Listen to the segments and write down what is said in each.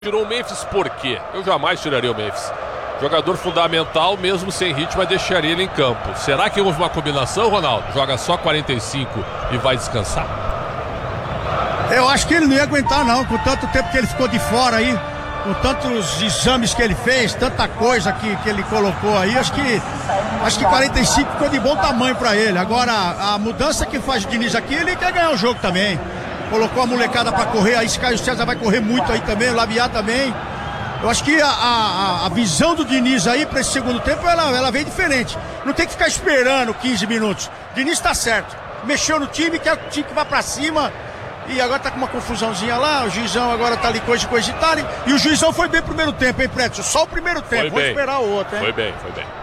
Tirou o Memphis por quê? Eu jamais tiraria o Memphis. Jogador fundamental, mesmo sem ritmo, mas deixaria ele em campo. Será que houve uma combinação, Ronaldo? Joga só 45 e vai descansar? Eu acho que ele não ia aguentar não, com tanto tempo que ele ficou de fora aí, com tantos exames que ele fez, tanta coisa que ele colocou aí, acho que 45 ficou de bom tamanho pra ele. Agora, a mudança que faz o Diniz aqui, ele quer ganhar o jogo também. Colocou a molecada pra correr, aí esse Caio César vai correr muito aí também, o Labiá também. Eu acho que a visão do Diniz aí pra esse segundo tempo, ela vem diferente. Não tem que ficar esperando 15 minutos. O Diniz tá certo. Mexeu no time, quer o time que vá pra cima. E agora tá com uma confusãozinha lá, o juizão agora tá ali coisa e tal. E o juizão foi bem no primeiro tempo, hein, Prédio? Só o primeiro tempo, vamos esperar o outro, hein? Foi bem.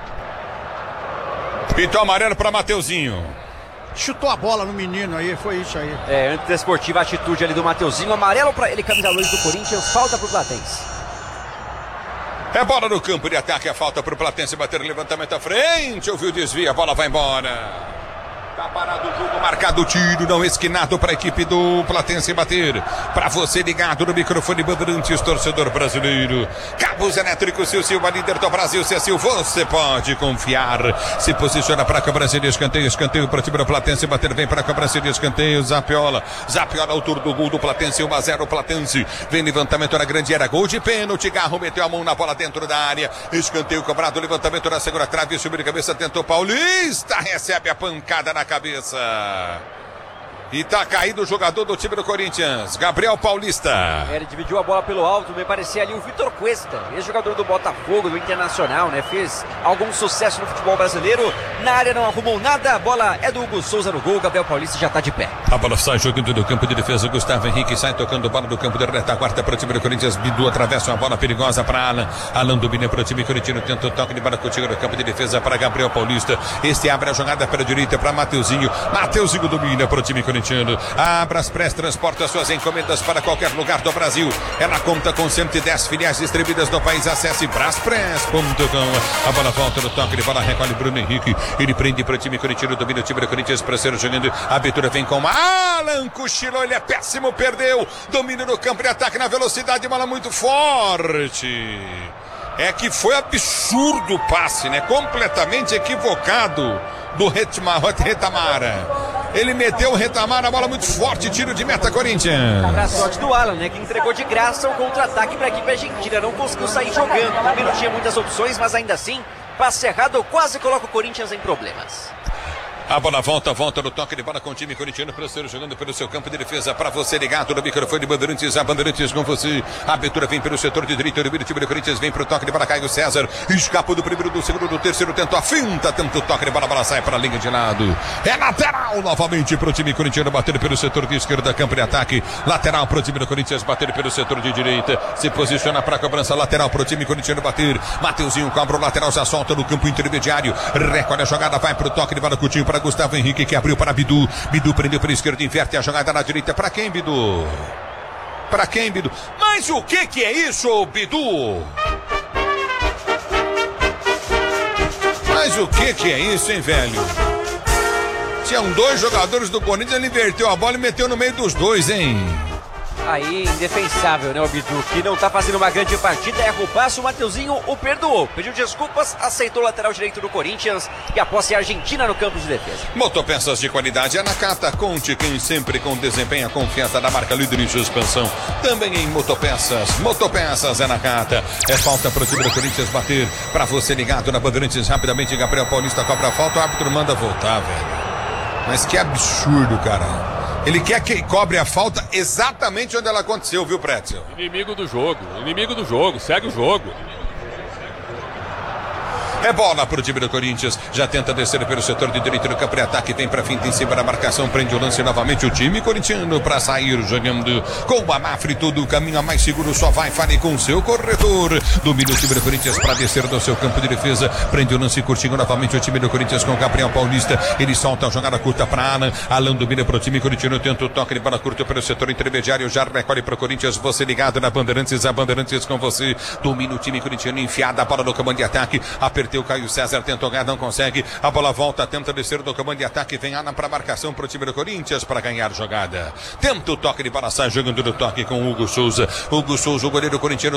Pintou amarelo pra Mateuzinho. Chutou a bola no menino aí, foi isso aí. Antidesportiva a atitude ali do Mateuzinho, amarelo pra ele, camisa 2 do Corinthians, falta pro Platense. É bola no campo de ataque, a falta pro Platense bater o levantamento à frente, ouviu o desvio, a bola vai embora. Tá parado o jogo, marcado o tiro, não esquinado para a equipe do Platense bater. Para você ligado no microfone Bandeirantes, torcedor brasileiro. Cabos elétricos, Silva, líder do Brasil, Cecil, você pode confiar. Se posiciona para a cobrança de escanteio para o time do Platense bater, vem para a cobrança de escanteio, Zapiola, autor do gol do Platense, 1-0 Platense. Vem levantamento na grande área, gol de pênalti, Garro meteu a mão na bola dentro da área. Escanteio cobrado, levantamento na segunda trave, subiu de cabeça, tentou Paulista, recebe a pancada na cabeça. E tá caído o jogador do time do Corinthians, Gabriel Paulista. Ele dividiu a bola pelo alto, me parecia ali o Vitor Cuesta, ex-jogador do Botafogo, do Internacional, né? Fez algum sucesso no futebol brasileiro. Na área não arrumou nada, a bola é do Hugo Souza no gol, Gabriel Paulista já tá de pé. A bola sai jogando do campo de defesa, Gustavo Henrique sai tocando bola do campo de retaguarda para o time do Corinthians. Bidu atravessa uma bola perigosa para Alan. Alan domina para o time corintiano, tenta o toque de bola contigo no campo de defesa para Gabriel Paulista. Este abre a jogada para a direita para Mateuzinho. Mateuzinho domina para o time corintiano. A Press transporta suas encomendas para qualquer lugar do Brasil. Ela conta com 110 filiais distribuídas no país. Acesse braspress.com. A bola volta no toque de bola, recolhe Bruno Henrique. Ele prende para o time corintiano, domina o time do Corinthians para ser jogando. A abertura vem com Alan, cochilou, ele é péssimo, perdeu. Domínio no campo de ataque na velocidade, bola muito forte. É que foi absurdo o passe, né? Completamente equivocado do Retamara. Ele meteu o Retamara, a bola muito forte, tiro de meta Corinthians. A sorte do Alan, né? Que entregou de graça o contra-ataque para a equipe argentina. Não conseguiu sair jogando, também não tinha muitas opções, mas ainda assim, passe errado quase coloca o Corinthians em problemas. A bola volta no toque de bola com o time corintiano para ser jogando pelo seu campo de defesa. Para você ligado no microfone de Bandeirantes, a Bandeirantes com você. A abertura vem pelo setor de direita, o time do Corinthians vem para o toque de bola, Caio César. Escapou do primeiro, do segundo, do terceiro, tentou a finta, tenta o toque de bola, a bola sai para a linha de lado. É lateral novamente para o time corintiano bater pelo setor de esquerda, campo de ataque. Lateral para o time do Corinthians bater pelo setor de direita. Se posiciona para a cobrança lateral para o time corintiano bater. Mateuzinho cobra o lateral, já solta no campo intermediário. Recolhe a jogada, vai para o toque de bola, Coutinho para Gustavo Henrique, que abriu para Bidu. Bidu prendeu para a esquerda, inverte a jogada na direita. Para quem, Bidu? Para quem, Bidu? Mas o que é isso, Bidu? Mas o que é isso, hein, velho? Tinham dois jogadores do Corinthians, ele inverteu a bola e meteu no meio dos dois, hein? Aí, indefensável, né, o Bidu, que não tá fazendo uma grande partida, erra o passe, o Mateuzinho o perdoou, pediu desculpas, aceitou o lateral direito do Corinthians e a posse é argentina no campo de defesa. Motopeças de qualidade é na Nakata, conte quem sempre com desempenho, a confiança da marca líder em suspensão, também em motopeças é na Nakata. É falta para o time do Corinthians bater, para você ligado na Bandeirantes, rapidamente Gabriel Paulista cobra a falta, o árbitro manda voltar, velho. Mas que absurdo, cara. Ele quer que cobre a falta exatamente onde ela aconteceu, viu, Pretzel? Inimigo do jogo, segue o jogo. É bola para o time do Corinthians, já tenta descer pelo setor de direito do campo de ataque, vem para finta em cima da marcação, prende o lance novamente o time corintiano para sair jogando com a Mafre, todo o caminho mais seguro, só vai, fale com o seu corretor. Domina o time do Corinthians para descer do seu campo de defesa, prende o lance curtinho novamente o time do Corinthians com o Gabriel Paulista, ele solta a jogada curta para Alan, Alan domina para o time corintiano, tenta o toque de bola curta pelo setor intermediário, já recolhe para o Corinthians, você ligado na Bandeirantes, a Bandeirantes com você, domina o time corintiano, enfiada a bola no comando de ataque, apertou bateu, Caio César tentou ganhar, não consegue. A bola volta, tenta descer do comando de ataque. Vem Alan para marcação para o time do Corinthians para ganhar jogada. Tenta o toque de bola, sai jogando no toque com o Hugo Souza. Hugo Souza, o goleiro corintiano.